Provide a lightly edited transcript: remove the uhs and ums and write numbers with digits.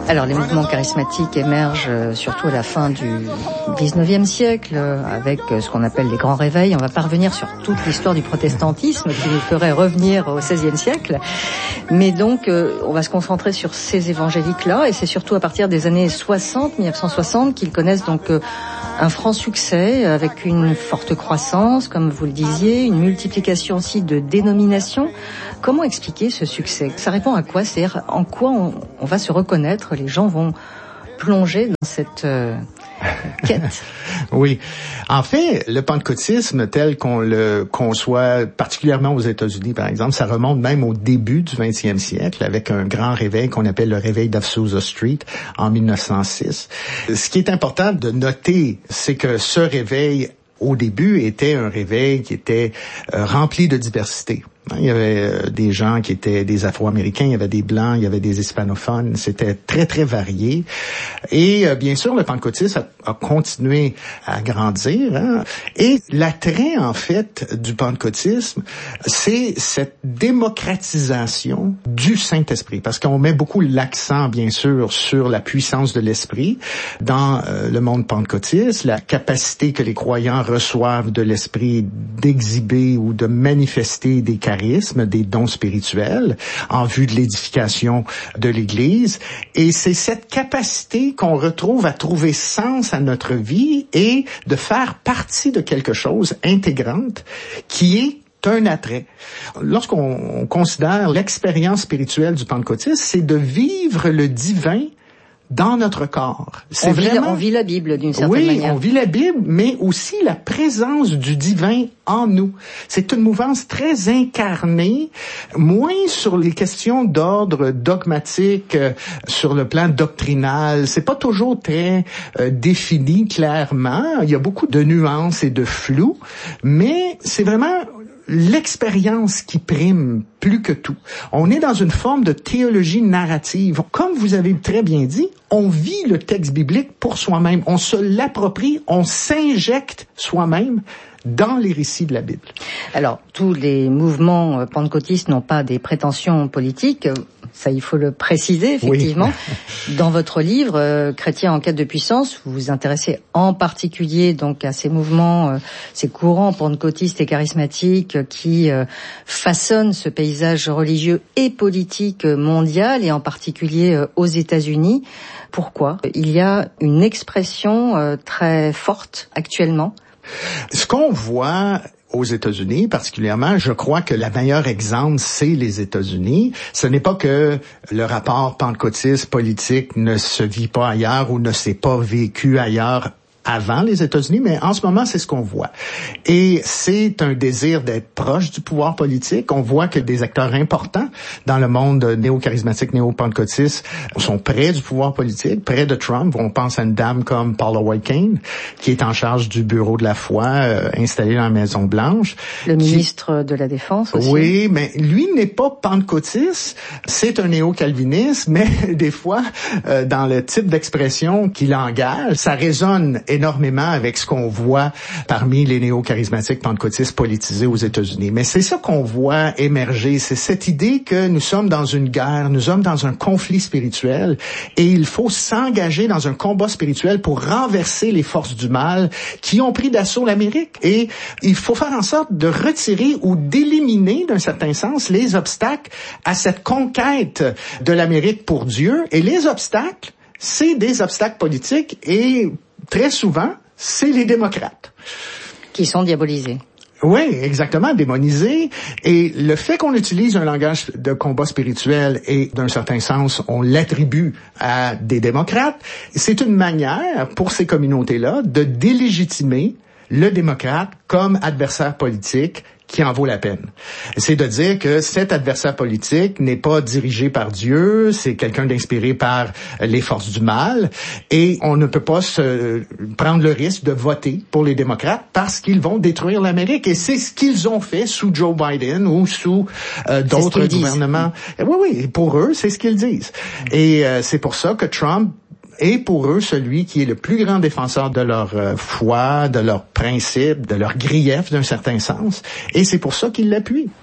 Alors, les mouvements charismatiques émergent surtout à la fin du 19e siècle, avec ce qu'on appelle les grands réveils. On va pas revenir sur toute l'histoire du protestantisme qui nous ferait revenir au XVIe siècle. Mais donc, on va se concentrer sur ces évangéliques-là, et c'est surtout à partir des années 60, 1960, qu'ils connaissent donc un franc succès, avec une forte croissance, comme vous le disiez, une multiplication aussi de dénominations. Comment expliquer ce succès? Ça répond à quoi? C'est-à-dire, en quoi on va se reconnaître? Les gens vont plonger dans cette quête. Oui. En fait, le pentecôtisme tel qu'on le conçoit, particulièrement aux États-Unis, par exemple, ça remonte même au début du 20e siècle, avec un grand réveil qu'on appelle le réveil d'Azusa Street en 1906. Ce qui est important de noter, c'est que ce réveil, au début, était un réveil qui était rempli de diversité. Il y avait des gens qui étaient des Afro-Américains, il y avait des Blancs, il y avait des Hispanophones. C'était très, très varié. Et bien sûr, le pentecôtisme a continué à grandir. Hein? Et l'attrait, en fait, du pentecôtisme, c'est cette démocratisation du Saint-Esprit. Parce qu'on met beaucoup l'accent, bien sûr, sur la puissance de l'Esprit dans le monde pentecôtiste, la capacité que les croyants reçoivent de l'Esprit d'exhiber ou de manifester des charismes, des dons spirituels en vue de l'édification de l'Église. Et c'est cette capacité qu'on retrouve à trouver sens à notre vie et de faire partie de quelque chose intégrante qui est un attrait. Lorsqu'on considère l'expérience spirituelle du pentecôtisme, c'est de vivre le divin dans notre corps. On vit la Bible d'une certaine manière. Oui, on vit la Bible, mais aussi la présence du divin en nous. C'est une mouvance très incarnée, moins sur les questions d'ordre dogmatique, sur le plan doctrinal. C'est pas toujours très défini clairement. Il y a beaucoup de nuances et de flou, mais c'est vraiment l'expérience qui prime plus que tout. On est dans une forme de théologie narrative. Comme vous avez très bien dit, on vit le texte biblique pour soi-même. On se l'approprie, on s'injecte soi-même dans les récits de la Bible. Alors, tous les mouvements pentecôtistes n'ont pas des prétentions politiques. Ça, il faut le préciser, effectivement. Oui. Dans votre livre, Chrétiens en quête de puissance, vous vous intéressez en particulier donc à ces mouvements, ces courants pentecôtistes et charismatiques qui façonnent ce paysage religieux et politique mondial, et en particulier aux États-Unis. Pourquoi? Il y a une expression très forte actuellement. Ce qu'on voit aux États-Unis, particulièrement, je crois que le meilleur exemple, c'est les États-Unis. Ce n'est pas que le rapport pentecôtiste politique ne se vit pas ailleurs ou ne s'est pas vécu ailleurs avant les États-Unis, mais en ce moment, c'est ce qu'on voit. Et c'est un désir d'être proche du pouvoir politique. On voit que des acteurs importants dans le monde néo-charismatique, néo-pentecôtiste sont près du pouvoir politique, près de Trump. On pense à une dame comme Paula White-Cain, qui est en charge du bureau de la foi, installé dans la Maison-Blanche. Le ministre de la Défense aussi. Oui, mais lui n'est pas pentecôtiste. C'est un néo-calviniste, mais des fois, dans le type d'expression qu'il engage, ça résonne énormément avec ce qu'on voit parmi les néo-charismatiques pentecôtistes politisés aux États-Unis. Mais c'est ça qu'on voit émerger, c'est cette idée que nous sommes dans une guerre, nous sommes dans un conflit spirituel, et il faut s'engager dans un combat spirituel pour renverser les forces du mal qui ont pris d'assaut l'Amérique. Et il faut faire en sorte de retirer ou d'éliminer, d'un certain sens, les obstacles à cette conquête de l'Amérique pour Dieu. Et les obstacles, c'est des obstacles politiques, et très souvent, c'est les démocrates. Qui sont diabolisés. Oui, exactement, démonisés. Et le fait qu'on utilise un langage de combat spirituel et, d'un certain sens, on l'attribue à des démocrates, c'est une manière, pour ces communautés-là, de délégitimer le démocrate comme adversaire politique qui en vaut la peine. C'est de dire que cet adversaire politique n'est pas dirigé par Dieu, c'est quelqu'un d'inspiré par les forces du mal, et on ne peut pas se prendre le risque de voter pour les démocrates parce qu'ils vont détruire l'Amérique. Et c'est ce qu'ils ont fait sous Joe Biden ou sous d'autres gouvernements. Oui, pour eux, c'est ce qu'ils disent. Et c'est pour ça que Trump est pour eux celui qui est le plus grand défenseur de leur foi, de leurs principes, de leurs griefs d'un certain sens. Et c'est pour ça qu'ils l'appuient.